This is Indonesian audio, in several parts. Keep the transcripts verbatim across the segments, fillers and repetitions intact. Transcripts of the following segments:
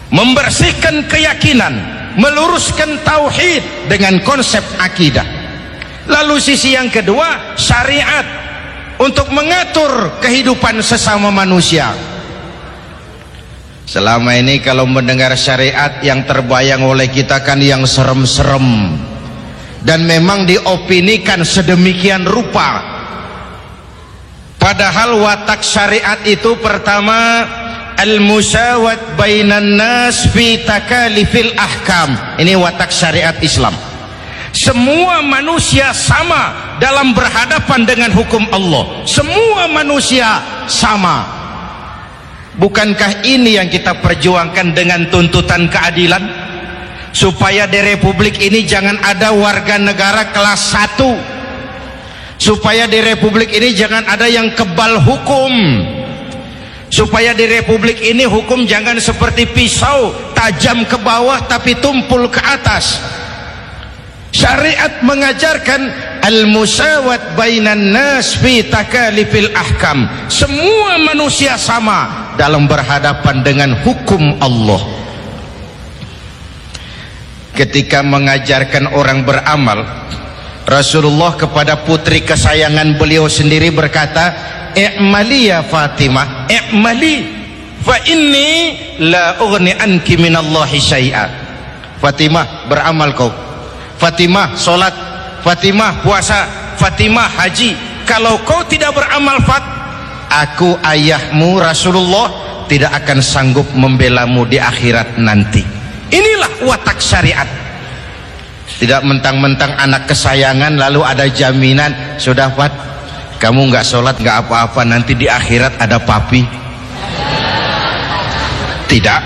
membersihkan keyakinan, meluruskan tauhid dengan konsep akidah. Lalu sisi yang kedua, syariat untuk mengatur kehidupan sesama manusia. Selama ini kalau mendengar syariat yang terbayang oleh kita kan yang serem-serem, dan memang diopinikan sedemikian rupa. Padahal watak syariat itu pertama al-musawat bainan nas fi takalifil ahkam. Ini watak syariat Islam. Semua manusia sama dalam berhadapan dengan hukum Allah. Semua manusia sama. Bukankah ini yang kita perjuangkan dengan tuntutan keadilan? Supaya di republik ini jangan ada warga negara kelas satu, supaya di republik ini jangan ada yang kebal hukum, supaya di republik ini hukum jangan seperti pisau, tajam ke bawah tapi tumpul ke atas. Syariat mengajarkan al-musawat bainan nas fi takalifil ahkam. Semua manusia sama dalam berhadapan dengan hukum Allah. Ketika mengajarkan orang beramal, Rasulullah kepada putri kesayangan beliau sendiri berkata, i'mali ya Fatimah, i'mali fa inni la ughni anki minallahi syai'a. Fatimah, beramal kau. Fatimah, solat. Fatimah, puasa. Fatimah, haji. Kalau kau tidak beramal, Fat, aku ayahmu Rasulullah tidak akan sanggup membelamu di akhirat nanti. Inilah watak syariat. Tidak mentang-mentang anak kesayangan lalu ada jaminan, sudah Fat, kamu nggak sholat nggak apa-apa, nanti di akhirat ada papi. Tidak.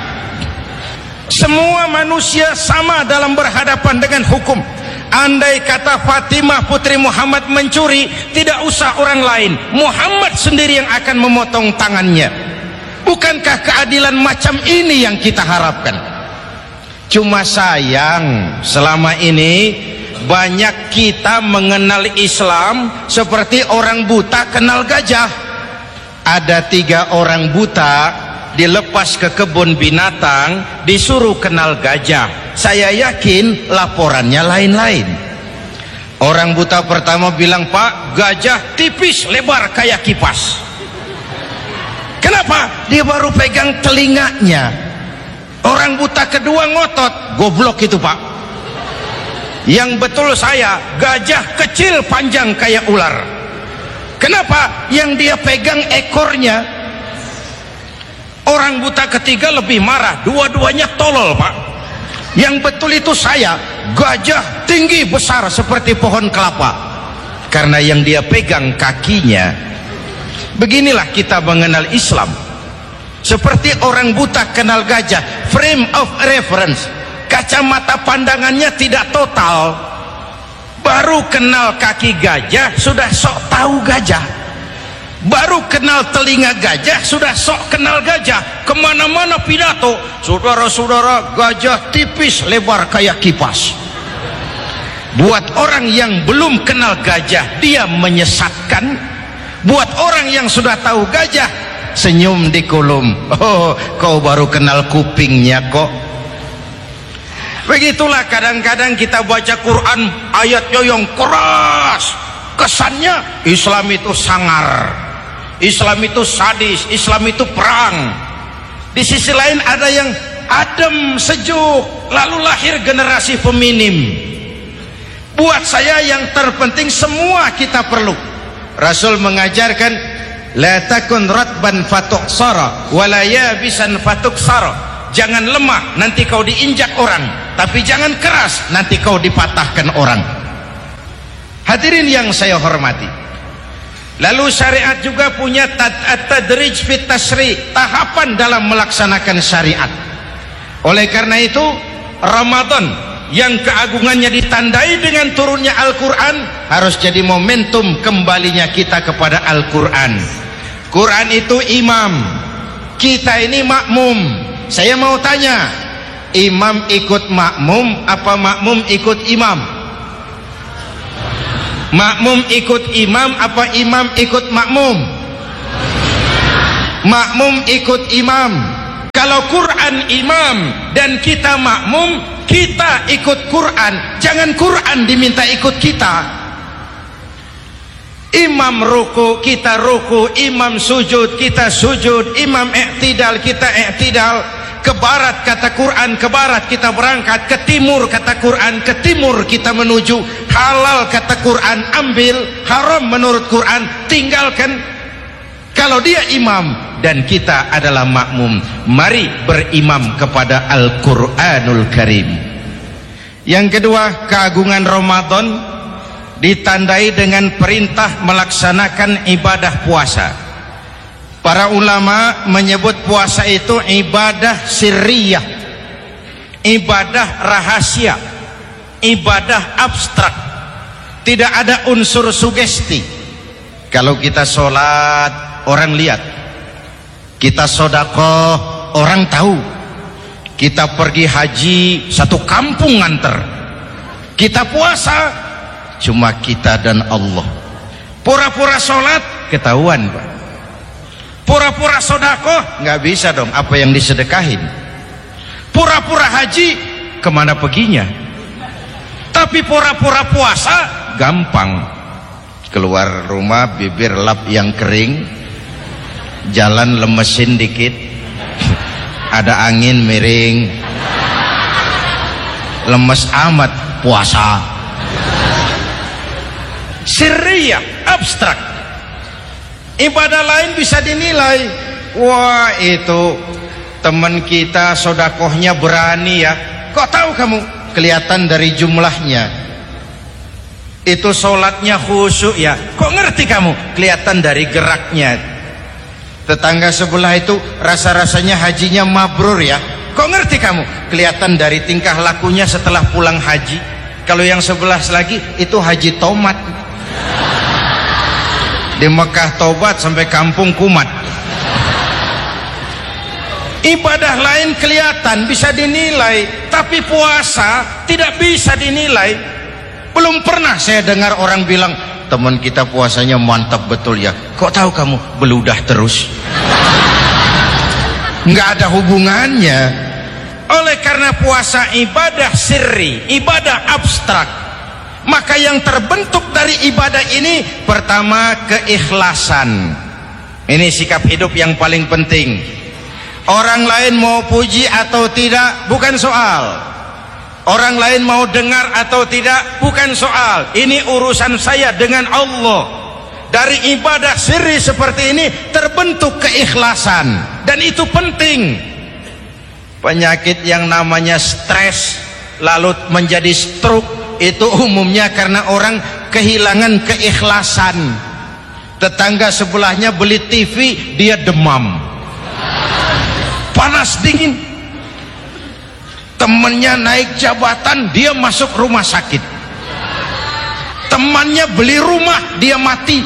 Semua manusia sama dalam berhadapan dengan hukum. Andai kata Fatimah putri Muhammad mencuri, tidak usah orang lain, Muhammad sendiri yang akan memotong tangannya. Bukankah keadilan macam ini yang kita harapkan? Cuma sayang, selama ini banyak kita mengenal Islam seperti orang buta kenal gajah. Ada tiga orang buta dilepas ke kebun binatang, disuruh kenal gajah. Saya yakin laporannya lain-lain. Orang buta pertama bilang, Pak, gajah tipis lebar kayak kipas. Kenapa? Dia baru pegang telinganya. Orang buta kedua ngotot, goblok itu Pak. Yang betul saya, gajah kecil panjang kayak ular. Kenapa? Yang dia pegang ekornya. Orang buta ketiga lebih marah, dua-duanya tolol Pak. Yang betul itu saya, gajah tinggi besar seperti pohon kelapa, karena yang dia pegang kakinya. Beginilah kita mengenal Islam, seperti orang buta kenal gajah. Frame of reference, kacamata pandangannya tidak total. Baru kenal kaki gajah sudah sok tahu gajah. Baru kenal telinga gajah sudah sok kenal gajah. Kemana-mana pidato, saudara-saudara, gajah tipis lebar kayak kipas. Buat orang yang belum kenal gajah, dia menyesatkan. Buat orang yang sudah tahu gajah, senyum di kulum. Oh, kau baru kenal kupingnya kok. Begitulah kadang-kadang kita baca Quran, ayatnya yang keras, kesannya Islam itu sangar, Islam itu sadis, Islam itu perang. Di sisi lain ada yang adem, sejuk, lalu lahir generasi feminim. Buat saya yang terpenting semua kita perlu. Rasul mengajarkan, la takun ratban fatuksara wala yabisan fatuksara. Jangan lemah, nanti kau diinjak orang, tapi jangan keras, nanti kau dipatahkan orang. Hadirin yang saya hormati, lalu syariat juga punya at-tadrij fit tasri, tahapan dalam melaksanakan syariat. Oleh karena itu, Ramadan yang keagungannya ditandai dengan turunnya Al-Quran harus jadi momentum kembalinya kita kepada Al-Quran. Quran itu imam, kita ini makmum. Saya mau tanya, imam ikut makmum apa makmum ikut imam? Makmum ikut imam apa imam ikut makmum? Makmum ikut imam. Kalau Quran imam dan kita makmum, kita ikut Quran, jangan Quran diminta ikut kita. Imam ruku, kita ruku. Imam sujud, kita sujud. Imam i'tidal, kita i'tidal. Ke barat kata Quran, ke barat kita berangkat. Ke timur kata Quran, ke timur kita menuju. Halal kata Quran, ambil. Haram menurut Quran, tinggalkan. Kalau dia imam dan kita adalah makmum, mari berimam kepada Al-Quranul Karim. Yang kedua, keagungan Ramadan ditandai dengan perintah melaksanakan ibadah puasa. Para ulama menyebut puasa itu ibadah sirriyah, ibadah rahasia, ibadah abstrak, tidak ada unsur sugesti. Kalau kita sholat, orang lihat. Kita sodakoh, orang tahu. Kita pergi haji, satu kampung nganter. Kita puasa, cuma kita dan Allah. Pura-pura sholat, ketahuan Pak. Pura-pura sodakoh, nggak bisa dong apa yang disedekahin. Pura-pura haji, kemana perginya? Tapi pura-pura puasa, gampang. Keluar rumah, bibir lap yang kering, jalan lemesin dikit, ada angin miring, lemes amat puasa. Sirriyah, abstrak. Ibadah lain bisa dinilai, wah itu teman kita sodakohnya berani ya. Kok tahu kamu? Kelihatan dari jumlahnya. Itu sholatnya khusyuk ya. Kok ngerti kamu? Kelihatan dari geraknya. Tetangga sebelah itu rasa-rasanya hajinya mabrur ya. Kok ngerti kamu? Kelihatan dari tingkah lakunya setelah pulang haji. Kalau yang sebelah lagi itu haji tomat. Di Mekah tobat sampai kampung kumat. Ibadah lain kelihatan bisa dinilai, tapi puasa tidak bisa dinilai. Belum pernah saya dengar orang bilang, teman kita puasanya mantap betul ya. Kok tahu kamu? Beludah terus. Nggak ada hubungannya. Oleh karena puasa ibadah sirri, ibadah abstrak, maka yang terbentuk dari ibadah ini pertama keikhlasan. Ini sikap hidup yang paling penting. Orang lain mau puji atau tidak bukan soal. Orang lain mau dengar atau tidak bukan soal. Ini urusan saya dengan Allah. Dari ibadah sirri seperti ini terbentuk keikhlasan, dan itu penting. Penyakit yang namanya stres lalu menjadi stroke itu umumnya karena orang kehilangan keikhlasan. Tetangga sebelahnya beli T V, dia demam, panas dingin. Temannya naik jabatan, dia masuk rumah sakit. Temannya beli rumah, dia mati.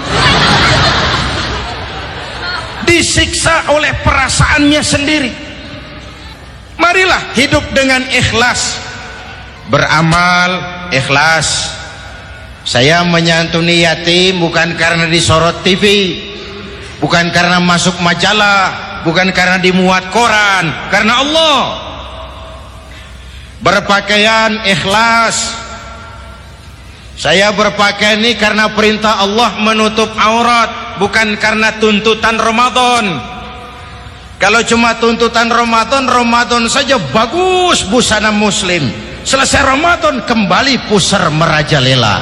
Disiksa oleh perasaannya sendiri. Marilah hidup dengan ikhlas. Beramal ikhlas. Saya menyantuni yatim bukan karena disorot T V, bukan karena masuk majalah, bukan karena dimuat koran, karena Allah. Berpakaian ikhlas. Saya berpakaian ini karena perintah Allah menutup aurat, bukan karena tuntutan Ramadan. Kalau cuma tuntutan Ramadan, Ramadan saja bagus busana muslim. Selesai Ramadan kembali pusar merajalela.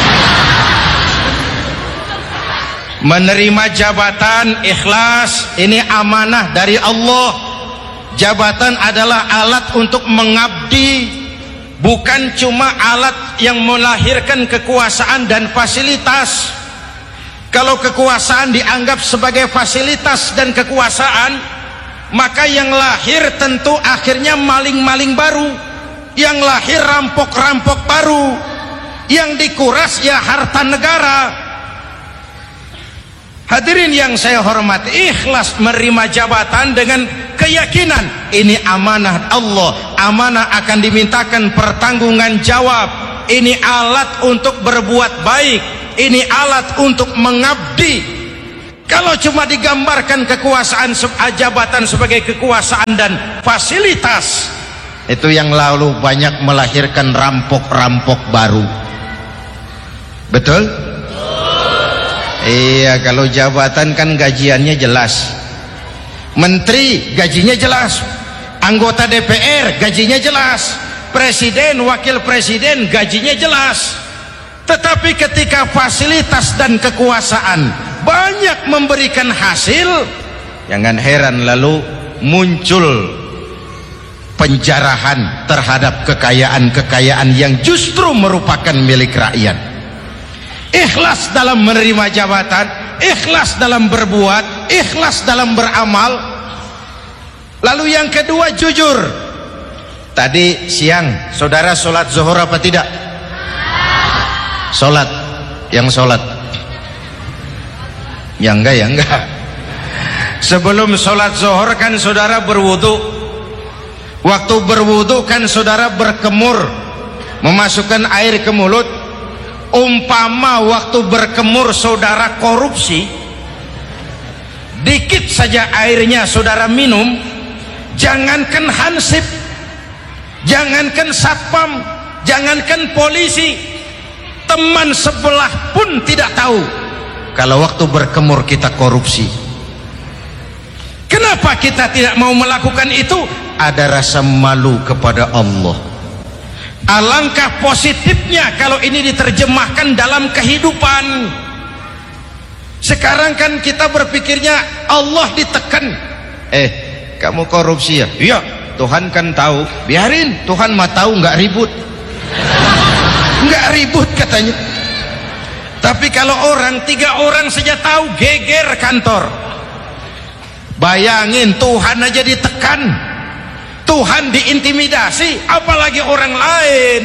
Menerima jabatan ikhlas, ini amanah dari Allah. Jabatan adalah alat untuk mengabdi, bukan cuma alat yang melahirkan kekuasaan dan fasilitas. Kalau kekuasaan dianggap sebagai fasilitas dan kekuasaan, maka yang lahir tentu akhirnya maling-maling baru, yang lahir rampok-rampok baru, yang dikuras ya harta negara. Hadirin yang saya hormati, ikhlas menerima jabatan dengan keyakinan ini amanah Allah, amanah akan dimintakan pertanggungan jawab. Ini alat untuk berbuat baik, ini alat untuk mengabdi. Kalau cuma digambarkan kekuasaan, jabatan sebagai kekuasaan dan fasilitas, itu yang lalu banyak melahirkan rampok-rampok baru. Betul? Iya, kalau jabatan kan gajiannya jelas. Menteri gajinya jelas, anggota D P R gajinya jelas, presiden, wakil presiden gajinya jelas. Tetapi ketika fasilitas dan kekuasaan banyak memberikan hasil, jangan heran lalu muncul penjarahan terhadap kekayaan-kekayaan yang justru merupakan milik rakyat. Ikhlas dalam menerima jabatan, ikhlas dalam berbuat, ikhlas dalam beramal. Lalu yang kedua, jujur. Tadi siang saudara sholat zuhur apa tidak? Sholat. Yang sholat? Ya enggak, ya enggak. Sebelum sholat zuhur kan saudara berwudu. Waktu berwudu kan saudara berkemur, memasukkan air ke mulut. Umpama waktu berkemur saudara korupsi, dikit saja airnya saudara minum, jangankan hansip, jangankan satpam, jangankan polisi, teman sebelah pun tidak tahu kalau waktu berkemur kita korupsi. Kenapa kita tidak mau melakukan itu? Ada rasa malu kepada Allah. Alangkah positifnya kalau ini diterjemahkan dalam kehidupan. Sekarang kan kita berpikirnya Allah ditekan. Eh, kamu korupsi ya? Iya, Tuhan kan tahu. Biarin, Tuhan mah tahu, nggak ribut. Nggak ribut katanya. Tapi kalau orang, tiga orang saja tahu, geger kantor. Bayangin, Tuhan aja ditekan, Tuhan diintimidasi, apalagi orang lain.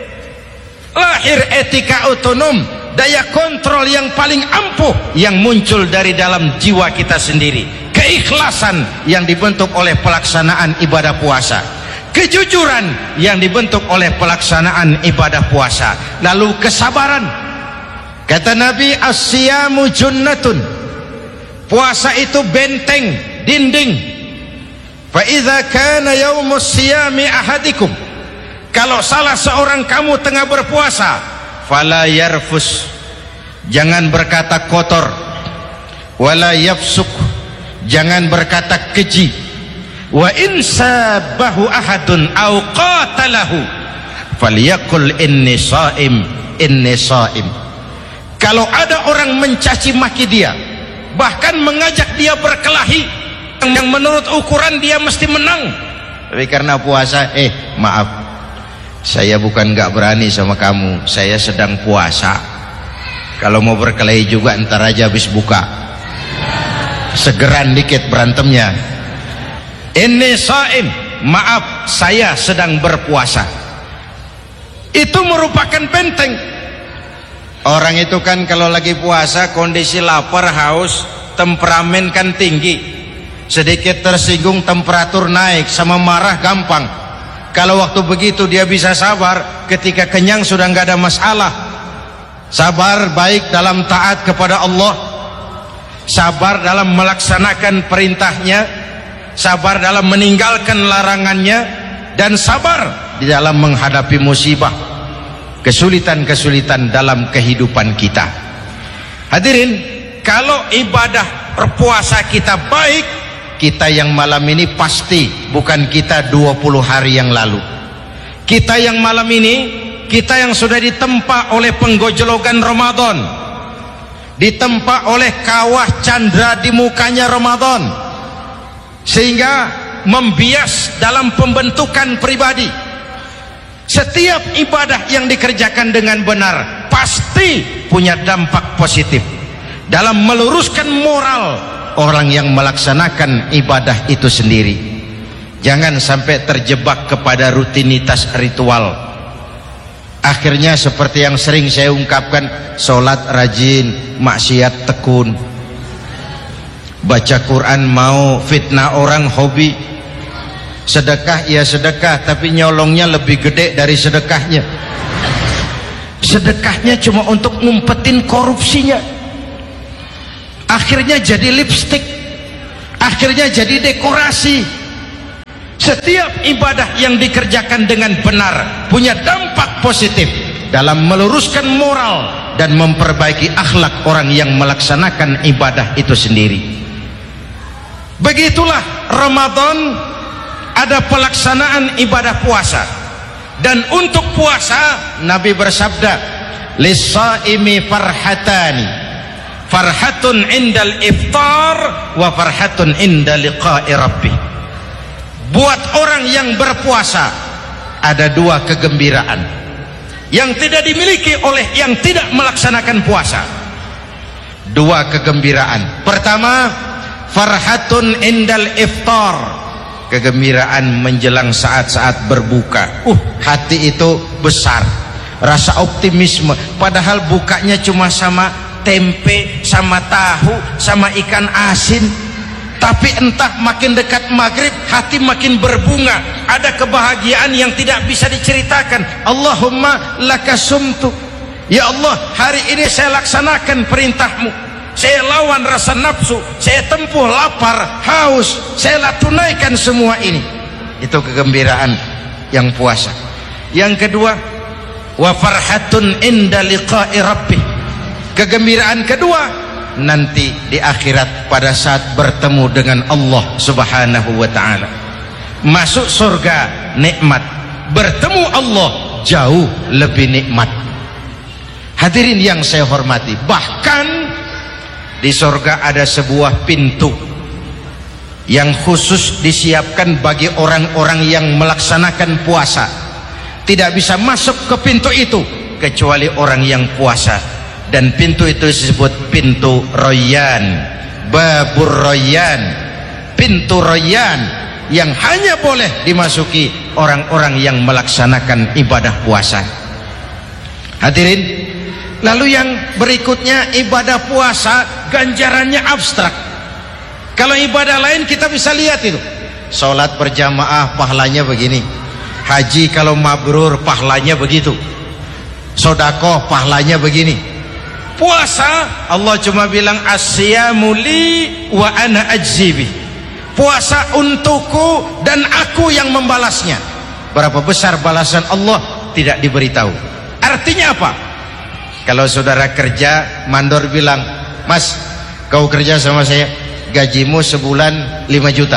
Lahir etika otonom, daya kontrol yang paling ampuh yang muncul dari dalam jiwa kita sendiri. Keikhlasan yang dibentuk oleh pelaksanaan ibadah puasa, kejujuran yang dibentuk oleh pelaksanaan ibadah puasa, lalu kesabaran. Kata Nabi, as-siyamu junnatun, puasa itu benteng, dinding. Fa idza kana yaumus siyami ahadikum, kalau salah seorang kamu tengah berpuasa, fala yarfus, jangan berkata kotor, wala yafsuk, jangan berkata keji, wa in sabahu ahadun au qatalahu falyaqul inni shaim, inni shaim. Kalau ada orang mencaci maki dia, bahkan mengajak dia berkelahi, yang menurut ukuran dia mesti menang, tapi karena puasa, eh maaf, saya bukan gak berani sama kamu, saya sedang puasa. Kalau mau berkelahi juga ntar aja habis buka, segeran dikit berantemnya. Inni shaim, maaf saya sedang berpuasa. Itu merupakan benteng. Orang itu kan kalau lagi puasa kondisi lapar, haus, temperamen kan tinggi, sedikit tersinggung temperatur naik, sama marah gampang. Kalau waktu begitu dia bisa sabar, ketika kenyang sudah nggak ada masalah. Sabar baik dalam taat kepada Allah, sabar dalam melaksanakan perintahnya, sabar dalam meninggalkan larangannya, dan sabar di dalam menghadapi musibah, kesulitan-kesulitan dalam kehidupan kita. Hadirin, kalau ibadah berpuasa kita baik, kita yang malam ini pasti bukan kita dua puluh hari yang lalu. Kita yang malam ini, kita yang sudah ditempa oleh penggojologan Ramadan, ditempa oleh kawah candra di mukanya Ramadan, sehingga membias dalam pembentukan pribadi. Setiap ibadah yang dikerjakan dengan benar pasti punya dampak positif dalam meluruskan moral orang yang melaksanakan ibadah itu sendiri. Jangan sampai terjebak kepada rutinitas ritual. Akhirnya seperti yang sering saya ungkapkan, sholat rajin, maksiat tekun, baca Quran mau, fitnah orang hobi, sedekah ya sedekah tapi nyolongnya lebih gede dari sedekahnya. Sedekahnya cuma untuk ngumpetin korupsinya. akhirnya jadi lipstik, akhirnya jadi dekorasi. Setiap ibadah yang dikerjakan dengan benar punya dampak positif dalam meluruskan moral dan memperbaiki akhlak orang yang melaksanakan ibadah itu sendiri. Begitulah Ramadan, ada pelaksanaan ibadah puasa. Dan untuk puasa Nabi bersabda, lis-shaimi farhatani, farhatun indal iftar wa farhatun inda liqa'i rabbih. Buat orang yang berpuasa ada dua kegembiraan yang tidak dimiliki oleh yang tidak melaksanakan puasa. Dua kegembiraan. Pertama, farhatun indal iftar, kegembiraan menjelang saat-saat berbuka. Uh, hati itu besar, rasa optimisme, padahal bukanya cuma sama tempe, sama tahu, sama ikan asin. Tapi entah makin dekat maghrib hati makin berbunga, ada kebahagiaan yang tidak bisa diceritakan. Allahumma lakasumtu, ya Allah hari ini saya laksanakan perintahmu, saya lawan rasa nafsu, saya tempuh lapar, haus, saya tunaikan semua ini. Itu kegembiraan yang puasa. Yang kedua, wa farhatun inda liqa'i rabbih, kegembiraan kedua nanti di akhirat pada saat bertemu dengan Allah subhanahu wa ta'ala. Masuk surga nikmat, bertemu Allah jauh lebih nikmat. Hadirin yang saya hormati, bahkan di surga ada sebuah pintu yang khusus disiapkan bagi orang-orang yang melaksanakan puasa. Tidak bisa masuk ke pintu itu kecuali orang yang puasa. Dan pintu itu disebut pintu Rayyan, Babur Rayyan, pintu Rayyan, yang hanya boleh dimasuki orang-orang yang melaksanakan ibadah puasa. Hadirin, lalu yang berikutnya, ibadah puasa ganjarannya abstrak. Kalau ibadah lain kita bisa lihat itu, sholat berjamaah pahalanya begini, haji kalau mabrur pahalanya begitu, sodakoh pahalanya begini. Puasa Allah cuma bilang asyamu li wa ana ajzibi, puasa untukku dan aku yang membalasnya. Berapa besar balasan Allah tidak diberitahu. Artinya apa? Kalau saudara kerja, mandor bilang, mas kau kerja sama saya, gajimu sebulan lima juta,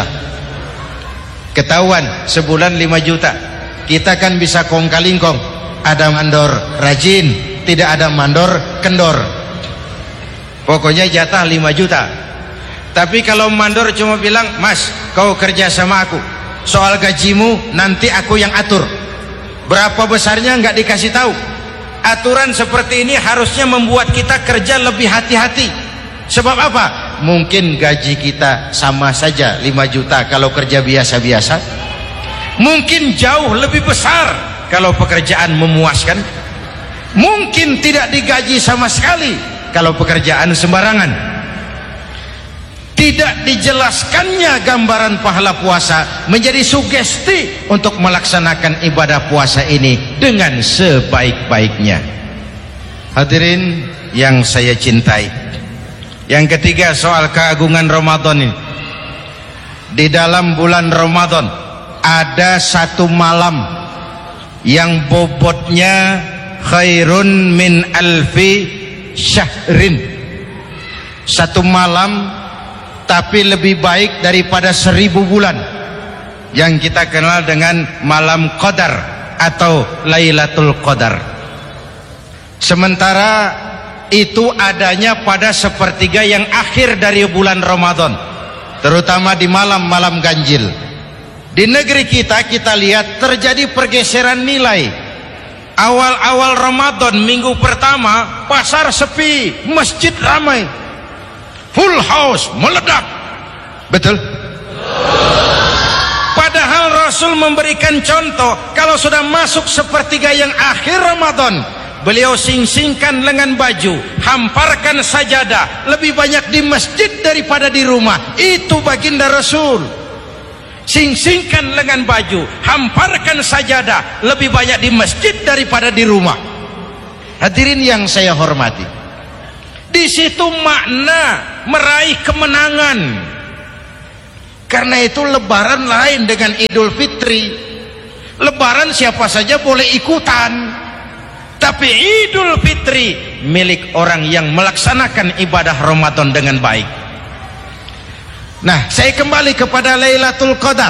ketahuan sebulan lima juta, kita kan bisa kong kalingkong, ada mandor rajin, tidak ada mandor kendor, pokoknya jatah lima juta. Tapi kalau mandor cuma bilang, mas kau kerja sama aku, soal gajimu nanti aku yang atur, berapa besarnya nggak dikasih tahu. Aturan seperti ini harusnya membuat kita kerja lebih hati-hati. Sebab apa? Mungkin gaji kita sama saja lima juta kalau kerja biasa-biasa, mungkin jauh lebih besar kalau pekerjaan memuaskan, mungkin tidak digaji sama sekali kalau pekerjaan sembarangan. Tidak dijelaskannya gambaran pahala puasa menjadi sugesti untuk melaksanakan ibadah puasa ini dengan sebaik-baiknya. Hadirin yang saya cintai, yang ketiga soal keagungan Ramadan ini. Di dalam bulan Ramadan ada satu malam yang bobotnya khairun min alfi syahrin. Satu malam tapi lebih baik daripada seribu bulan, yang kita kenal dengan malam Qadar atau Lailatul Qadar. Sementara itu adanya pada sepertiga yang akhir dari bulan Ramadan, terutama di malam-malam ganjil. Di negeri kita, kita lihat terjadi pergeseran nilai. Awal-awal Ramadan, minggu pertama, pasar sepi, masjid ramai, full house, meledak. Betul? Padahal Rasul memberikan contoh, kalau sudah masuk sepertiga yang akhir Ramadan, beliau sing-singkan lengan baju, hamparkan sajadah, lebih banyak di masjid daripada di rumah. Itu baginda Rasul. Sing-singkan lengan baju, hamparkan sajadah, lebih banyak di masjid daripada di rumah. Hadirin yang saya hormati, di situ makna meraih kemenangan. Karena itu lebaran lain dengan Idul Fitri. Lebaran siapa saja boleh ikutan, tapi Idul Fitri milik orang yang melaksanakan ibadah Ramadan dengan baik. Nah, saya kembali kepada Lailatul Qadar.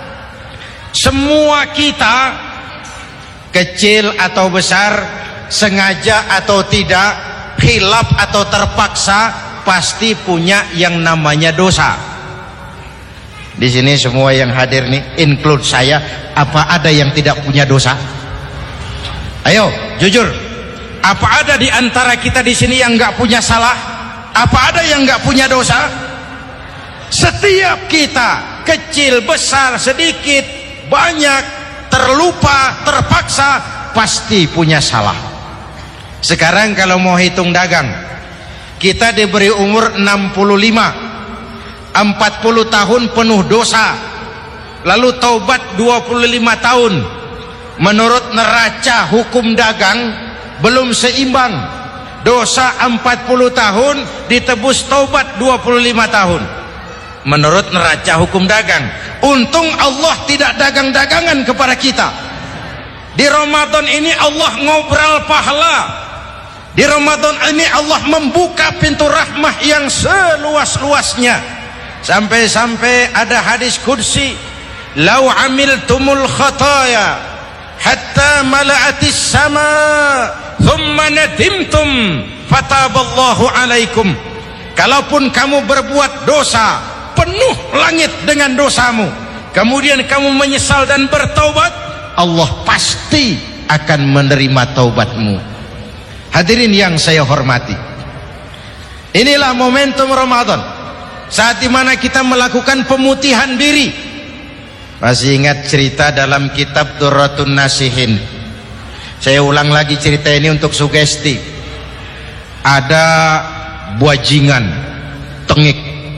Semua kita, kecil atau besar, sengaja atau tidak, khilaf atau terpaksa, pasti punya yang namanya dosa. Di sini semua yang hadir nih, include saya, apa ada yang tidak punya dosa? Ayo, jujur. Apa ada di antara kita di sini yang nggak punya salah? Apa ada yang nggak punya dosa? Setiap kita, kecil, besar, sedikit, banyak, terlupa, terpaksa, pasti punya salah. Sekarang kalau mau hitung dagang, kita diberi umur enam puluh lima, empat puluh tahun penuh dosa, lalu taubat dua puluh lima tahun. Menurut neraca hukum dagang belum seimbang. Dosa empat puluh tahun ditebus taubat dua puluh lima tahun. Menurut neraca hukum dagang. Untung Allah tidak dagang-dagangan kepada kita. Di Ramadan ini Allah ngobrol pahala. Di Ramadan ini Allah membuka pintu rahmah yang seluas-luasnya. Sampai-sampai ada hadis qudsi, "Lau amiltumul khataya hatta mala'atis sama thumma nadimtum fataballahu alaikum." Kalaupun kamu berbuat dosa, penuh langit dengan dosamu, kemudian kamu menyesal dan bertaubat, Allah pasti akan menerima taubatmu. Hadirin yang saya hormati, inilah momentum Ramadan, saat dimana kita melakukan pemutihan diri. Masih ingat cerita dalam kitab Durratun Nasihin? Saya ulang lagi cerita ini untuk sugesti. Ada buajingan tengik,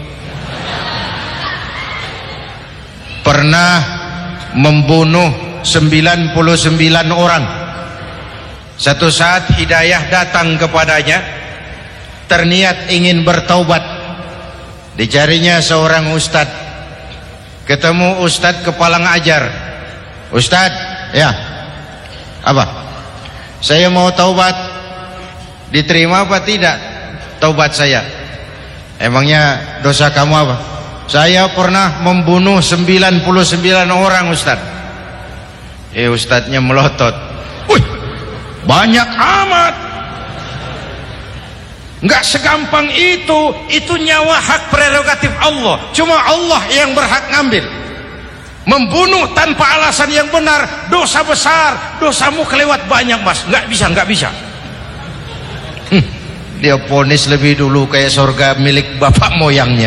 pernah membunuh sembilan puluh sembilan orang. Satu saat hidayah datang kepadanya, terniat ingin bertaubat. Dicarinya seorang ustadz, ketemu ustadz kepala ngajar. Ustadz, ya, apa? Saya mau taubat, diterima apa tidak taubat saya? Emangnya dosa kamu apa? Saya pernah membunuh sembilan puluh sembilan orang, Ustaz. Eh, ustadznya melotot. Wih, banyak amat. Enggak segampang itu. Itu nyawa hak prerogatif Allah. Cuma Allah yang berhak ngambil. Membunuh tanpa alasan yang benar, dosa besar. Dosamu kelewat banyak, Mas. Enggak bisa, enggak bisa. Hm, dia ponis lebih dulu kayak surga milik bapak moyangnya.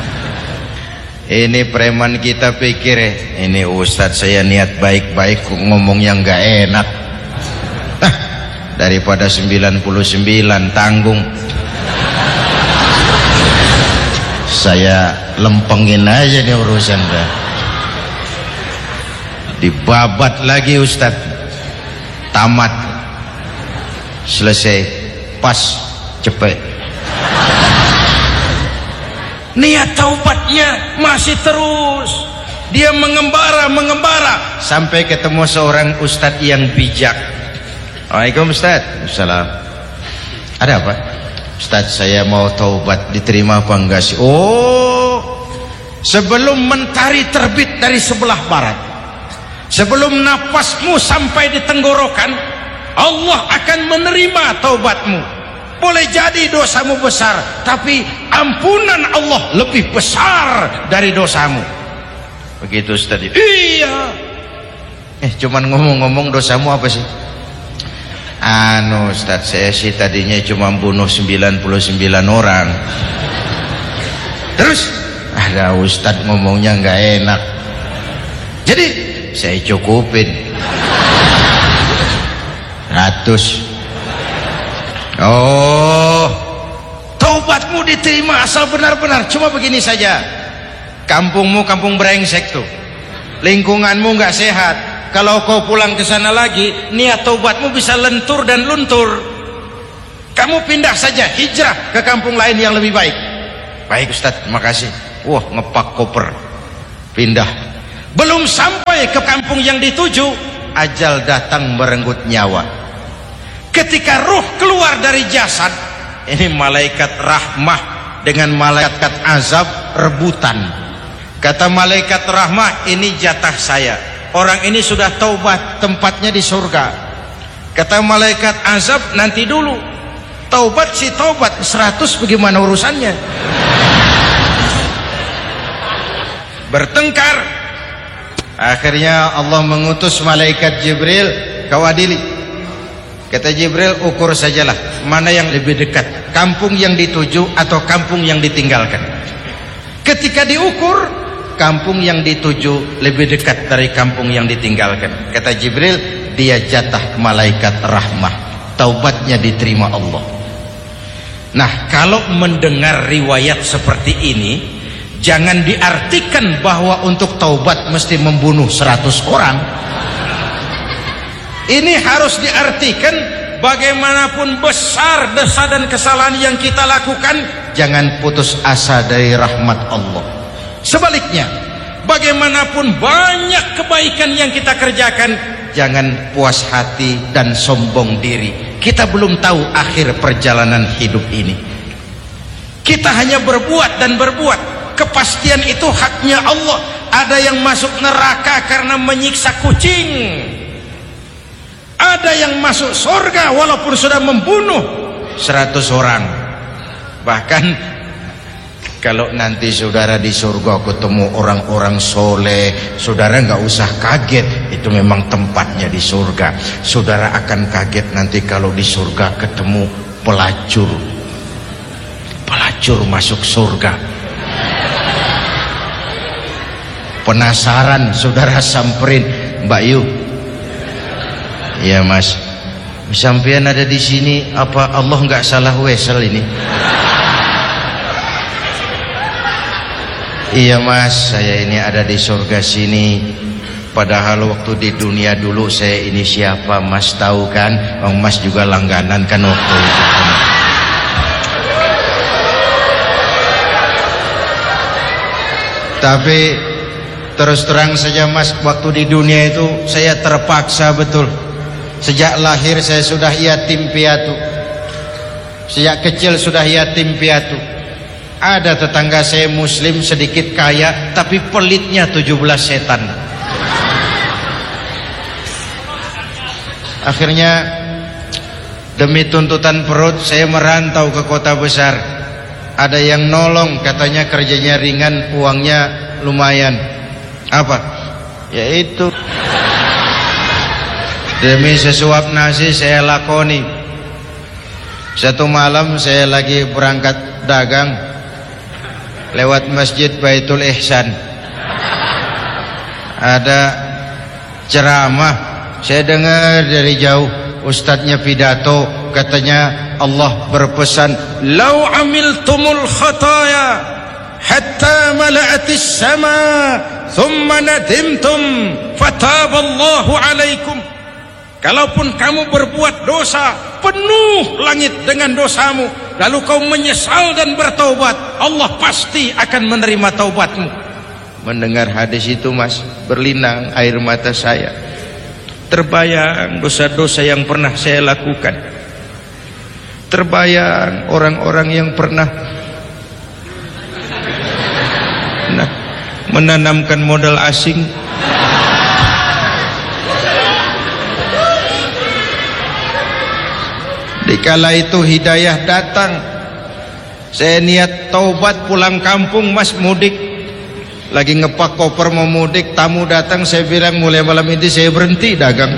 Ini preman kita pikir, eh, ini ustadz saya niat baik-baik ngomong yang gak enak. Nah, daripada sembilan puluh sembilan tanggung, saya lempengin aja nih urusan dah. Dibabat lagi ustadz, tamat, selesai, pas, cepet. Niat taubatnya masih terus. Dia mengembara, mengembara sampai ketemu seorang ustadz yang bijak. Waalaikumsalam Ustadz. Assalam. Ada apa? Ustadz, saya mau taubat, diterima apa enggak sih? Oh, sebelum mentari terbit dari sebelah barat, sebelum nafasmu sampai di tenggorokan, Allah akan menerima taubatmu. Boleh jadi dosamu besar, tapi ampunan Allah lebih besar dari dosamu. Begitu Ustaz. Iya. Eh, cuman ngomong-ngomong, dosamu apa sih? Anu Ustaz, saya sih tadinya cuma bunuh sembilan puluh sembilan orang. Terus ada Ustaz ngomongnya nggak enak, jadi saya cukupin ratus. Oh, taubatmu diterima asal benar-benar. Cuma begini saja, kampungmu kampung brengsek tuh, lingkunganmu nggak sehat. Kalau kau pulang ke sana lagi, niat taubatmu bisa lentur dan luntur. Kamu pindah saja, hijrah ke kampung lain yang lebih baik. baik Ustaz, terima kasih. Wah, ngepak koper, pindah. Belum sampai ke kampung yang dituju, ajal datang merenggut nyawa. Ketika ruh keluar dari jasad, ini malaikat rahmah dengan malaikat azab rebutan. Kata malaikat rahmah, ini jatah saya, orang ini sudah taubat, tempatnya di surga. Kata malaikat azab, nanti dulu, taubat si taubat, seratus bagaimana urusannya? Bertengkar. Akhirnya Allah mengutus malaikat Jibril, kau adili. Kata Jibril, ukur sajalah mana yang lebih dekat, kampung yang dituju atau kampung yang ditinggalkan. Ketika diukur, kampung yang dituju lebih dekat dari kampung yang ditinggalkan. Kata Jibril, dia jatah malaikat rahmah, taubatnya diterima Allah. Nah, kalau mendengar riwayat seperti ini, jangan diartikan bahwa untuk taubat mesti membunuh seratus orang. Ini harus diartikan bagaimanapun besar dosa dan kesalahan yang kita lakukan, jangan putus asa dari rahmat Allah. Sebaliknya, bagaimanapun banyak kebaikan yang kita kerjakan, jangan puas hati dan sombong diri. Kita belum tahu akhir perjalanan hidup ini. Kita hanya berbuat dan berbuat. Kepastian itu haknya Allah. Ada yang masuk neraka karena menyiksa kucing, ada yang masuk surga walaupun sudah membunuh seratus orang. Bahkan kalau nanti saudara di surga ketemu orang-orang soleh, saudara nggak usah kaget, itu memang tempatnya di surga. Saudara akan kaget nanti kalau di surga ketemu pelacur, pelacur masuk surga. Penasaran, saudara samperin, Mbak Yu, ya Mas, sampean ada di sini, apa Allah nggak salah wesel ini? Iya Mas, saya ini ada di surga sini. Padahal waktu di dunia dulu saya ini siapa Mas tahu kan? Bang Mas juga langganan kan waktu itu. Tapi terus terang saja Mas, waktu di dunia itu saya terpaksa betul. Sejak lahir saya sudah yatim piatu. Sejak kecil sudah yatim piatu. Ada tetangga saya muslim sedikit kaya, tapi pelitnya tujuh belas setan. Akhirnya demi tuntutan perut saya merantau ke kota besar. Ada yang nolong, katanya kerjanya ringan, uangnya lumayan. Apa? Yaitu demi sesuap nasi saya lakoni. Satu malam saya lagi berangkat dagang, lewat masjid Baitul Ihsan, ada ceramah. Saya dengar dari jauh, ustadznya pidato, katanya Allah berpesan, "Lau amiltumul khataya hatta mala'atis sama thumma nadimtum fataballahu alaikum." Kalaupun kamu berbuat dosa, penuh langit dengan dosamu, lalu kau menyesal dan bertaubat, Allah pasti akan menerima taubatmu. Mendengar hadis itu Mas, berlinang air mata saya. Terbayang dosa-dosa yang pernah saya lakukan. Terbayang orang-orang yang pernah nah, menanamkan modal asing. Dikala itu hidayah datang, saya niat taubat pulang kampung Mas, mudik. Lagi ngepak koper mau mudik, tamu datang, saya bilang mulai malam ini saya berhenti dagang.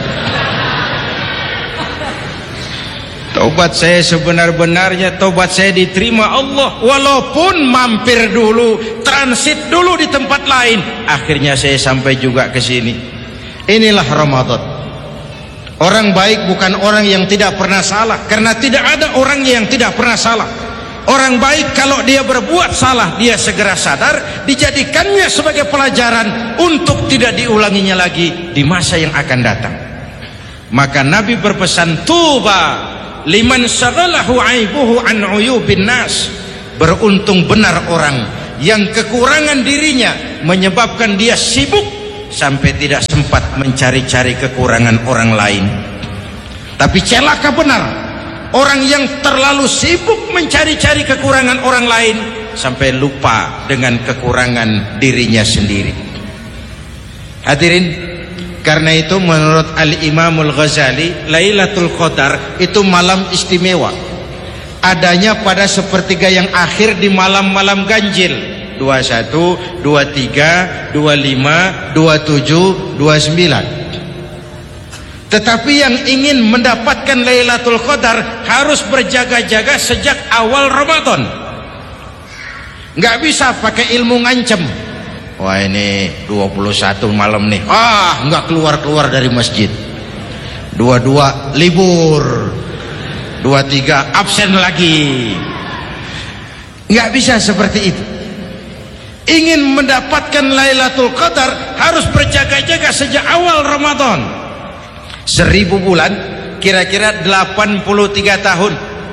Taubat saya sebenar-benarnya, taubat saya diterima Allah. Walaupun mampir dulu, transit dulu di tempat lain, akhirnya saya sampai juga ke sini. Inilah Ramadan. Orang baik bukan orang yang tidak pernah salah, karena tidak ada orang yang tidak pernah salah. Orang baik kalau dia berbuat salah, dia segera sadar, dijadikannya sebagai pelajaran untuk tidak diulanginya lagi di masa yang akan datang. Maka Nabi berpesan, tuba liman syaghalahu aibuhu an uyubin nas. Beruntung benar orang yang kekurangan dirinya menyebabkan dia sibuk sampai tidak sempat mencari-cari kekurangan orang lain. Tapi celaka benar orang yang terlalu sibuk mencari-cari kekurangan orang lain sampai lupa dengan kekurangan dirinya sendiri. Hadirin, karena itu menurut Al-Imamul Ghazali, Lailatul Qadar itu malam istimewa. Adanya pada sepertiga yang akhir di malam-malam ganjil, dua puluh satu, dua puluh tiga, dua puluh lima, dua puluh tujuh, dua puluh sembilan. Tetapi yang ingin mendapatkan Lailatul Qadar harus berjaga-jaga sejak awal Ramadan. Nggak bisa pakai ilmu ngancem. Wah, ini dua puluh satu malam nih, ah nggak keluar-keluar dari masjid. dua puluh dua libur, dua puluh tiga absen lagi. Nggak bisa seperti itu. Ingin mendapatkan Lailatul Qadar harus berjaga-jaga sejak awal Ramadan. Seribu bulan kira-kira delapan puluh tiga tahun.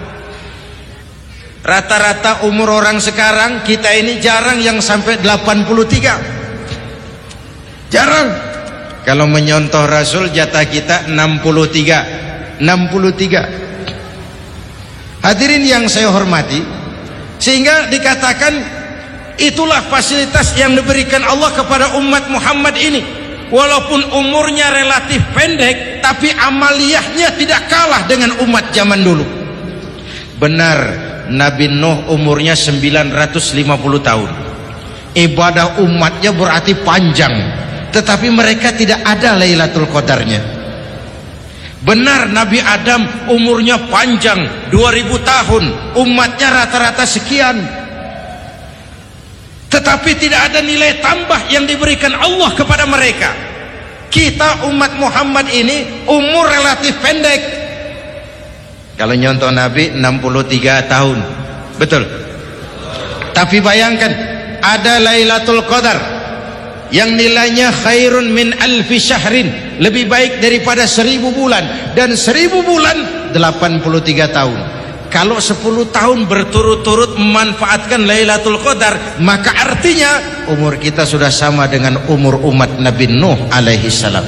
Rata-rata umur orang sekarang kita ini jarang yang sampai delapan puluh tiga. Jarang. Kalau menyontoh Rasul jatah kita enam puluh tiga. enam puluh tiga. Hadirin yang saya hormati, sehingga dikatakan itulah fasilitas yang diberikan Allah kepada umat Muhammad ini. Walaupun umurnya relatif pendek, tapi amaliyahnya tidak kalah dengan umat zaman dulu. Benar, Nabi Nuh umurnya sembilan ratus lima puluh tahun. Ibadah umatnya berarti panjang, tetapi mereka tidak ada Lailatul Qadarnya. Benar, Nabi Adam umurnya panjang, dua ribu tahun, umatnya rata-rata sekian, tetapi tidak ada nilai tambah yang diberikan Allah kepada mereka. Kita umat Muhammad ini umur relatif pendek. Kalau nyontoh Nabi enam puluh tiga tahun, betul. Tapi bayangkan ada Lailatul Qadar yang nilainya khairun min alfi syahrin, lebih baik daripada seribu bulan, dan seribu bulan delapan puluh tiga tahun. Kalau sepuluh tahun berturut-turut memanfaatkan Lailatul Qadar, maka artinya umur kita sudah sama dengan umur umat Nabi Nuh alaihi salam.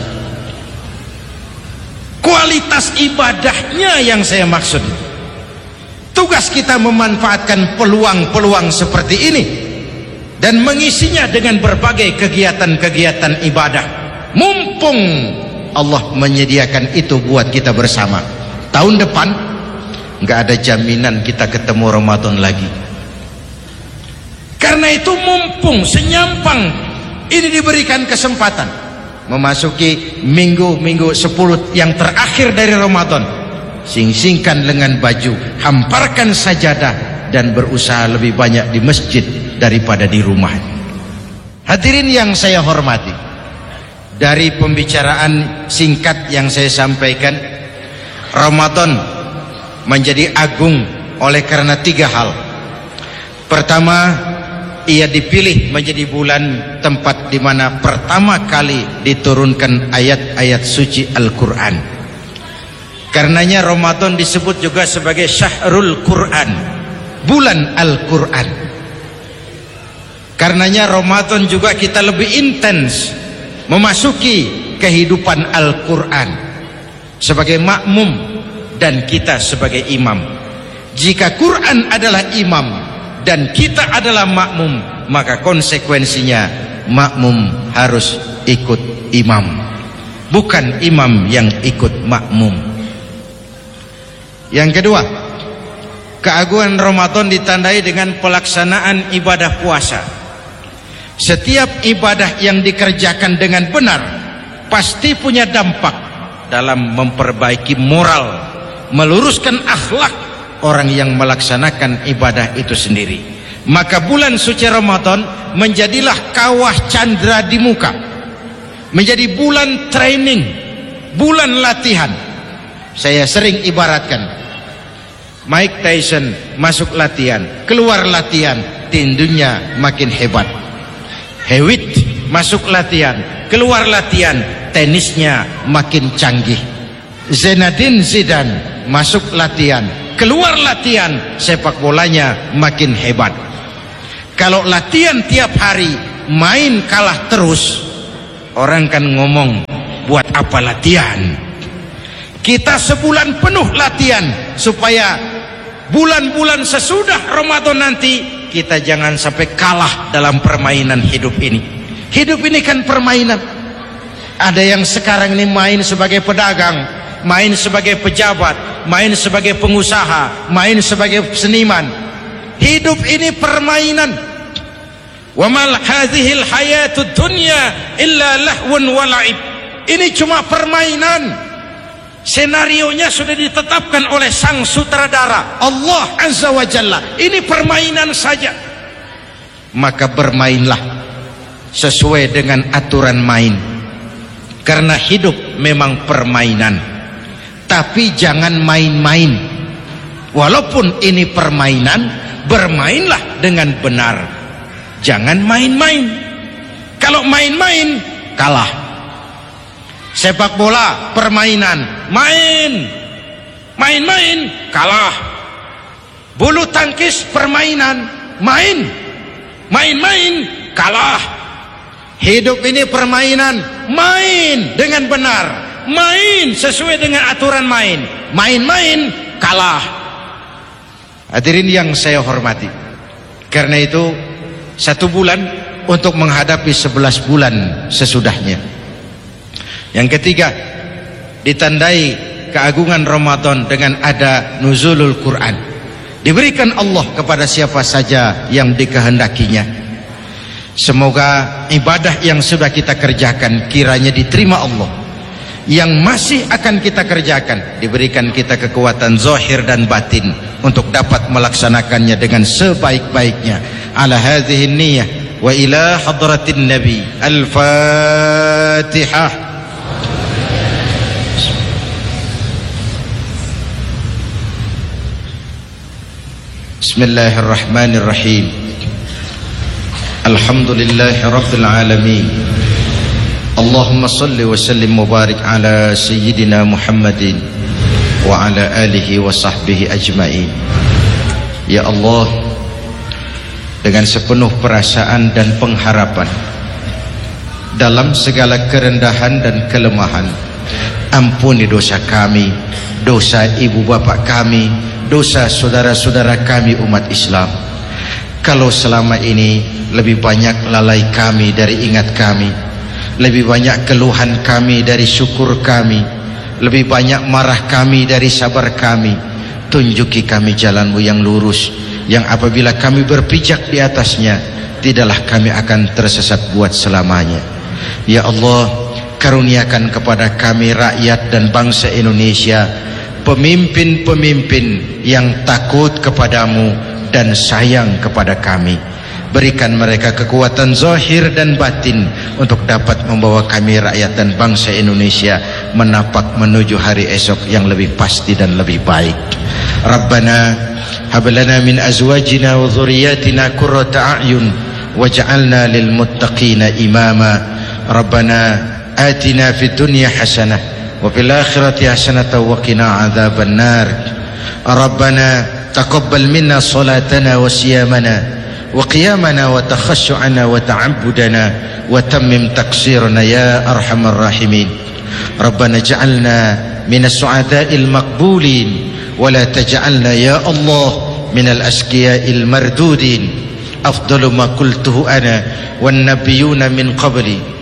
Kualitas ibadahnya yang saya maksud. Tugas kita memanfaatkan peluang-peluang seperti ini dan mengisinya dengan berbagai kegiatan-kegiatan ibadah. Mumpung Allah menyediakan itu buat kita bersama. Tahun depan nggak ada jaminan kita ketemu Ramadan lagi. Karena itu mumpung senyampang ini diberikan kesempatan memasuki minggu-minggu sepuluh yang terakhir dari Ramadan, sing-singkan lengan baju, hamparkan sajadah, dan berusaha lebih banyak di masjid daripada di rumah. Hadirin yang saya hormati, dari pembicaraan singkat yang saya sampaikan, Ramadan menjadi agung oleh karena tiga hal. Pertama, ia dipilih menjadi bulan tempat di mana pertama kali diturunkan ayat-ayat suci Al-Quran. Karenanya Ramadan disebut juga sebagai Syahrul Quran, bulan Al-Quran. Karenanya Ramadan juga kita lebih intens memasuki kehidupan Al-Quran sebagai makmum dan kita sebagai imam. Jika Quran adalah imam dan kita adalah makmum, maka konsekuensinya makmum harus ikut imam, bukan imam yang ikut makmum. Yang kedua, keagungan Ramadan ditandai dengan pelaksanaan ibadah puasa. Setiap ibadah yang dikerjakan dengan benar pasti punya dampak dalam memperbaiki moral, meluruskan akhlak orang yang melaksanakan ibadah itu sendiri. Maka bulan suci Ramadan menjadilah kawah candra di muka, menjadi bulan training, bulan latihan. Saya sering ibaratkan, Mike Tyson masuk latihan, keluar latihan, tinjunya makin hebat. Hewitt masuk latihan, keluar latihan, tenisnya makin canggih. Zinedine Zidane masuk latihan, keluar latihan, sepak bolanya makin hebat. Kalau latihan tiap hari, main kalah terus, orang kan ngomong, buat apa latihan? Kita sebulan penuh latihan supaya bulan-bulan sesudah Ramadan nanti kita jangan sampai kalah dalam permainan hidup ini. Hidup ini kan permainan. Ada yang sekarang ini main sebagai pedagang, main sebagai pejabat, main sebagai pengusaha, main sebagai seniman. Hidup ini permainan. Wa mal hadhil hayatud dunya illa lahwun wa la'ib. Ini cuma permainan. Senarionya sudah ditetapkan oleh sang sutradara Allah Azza wa Jalla. Ini permainan saja. Maka bermainlah sesuai dengan aturan main, karena hidup memang permainan. Tapi jangan main-main. Walaupun ini permainan, bermainlah dengan benar. Jangan main-main. Kalau main-main, kalah. Sepak bola permainan, main main-main kalah. Bulu tangkis permainan, main main-main kalah. Hidup ini permainan, main dengan benar, main sesuai dengan aturan main. Main-main kalah. Hadirin yang saya hormati, karena itu satu bulan untuk menghadapi sebelas bulan sesudahnya. Yang ketiga, ditandai keagungan Ramadan dengan ada nuzulul Quran. Diberikan Allah kepada siapa saja yang dikehendakinya. Semoga ibadah yang sudah kita kerjakan kiranya diterima Allah. Yang masih akan kita kerjakan, diberikan kita kekuatan zahir dan batin untuk dapat melaksanakannya dengan sebaik-baiknya. Ala hadhihi niyyah wa ila hadratin nabi. Al-Fatihah. Bismillahirrahmanirrahim. Alhamdulillahi rabbil alamin. Allahumma salli wa sallim mubarak ala sayyidina Muhammadin wa ala alihi wa sahbihi ajma'in. Ya Allah, dengan sepenuh perasaan dan pengharapan, dalam segala kerendahan dan kelemahan, ampuni dosa kami, dosa ibu bapa kami, dosa saudara-saudara kami umat Islam. Kalau selama ini lebih banyak lalai kami dari ingat kami, lebih banyak keluhan kami dari syukur kami, lebih banyak marah kami dari sabar kami, tunjuki kami jalan-Mu yang lurus, yang apabila kami berpijak di atasnya, tidaklah kami akan tersesat buat selamanya. Ya Allah, karuniakan kepada kami rakyat dan bangsa Indonesia pemimpin-pemimpin yang takut kepadamu dan sayang kepada kami. Berikan mereka kekuatan zahir dan batin untuk dapat membawa kami rakyat dan bangsa Indonesia menapak menuju hari esok yang lebih pasti dan lebih baik. Rabbana hab lana min azwajina wa dhurriyyatina qurrata a'yun waj'alna lil muttaqina imama. Rabbana atina fid dunya hasanah وفي الآخرة حسنة وقنا عذاب النار. ربنا تقبل منا صلاتنا وصيامنا وقيامنا وتخشعنا وتعبدنا وتمم تقصيرنا يا أرحم الراحمين. ربنا اجعلنا من السعداء المقبولين ولا تجعلنا يا الله من الأشقياء المردودين. أفضل ما قلته أنا والنبيون من قبلي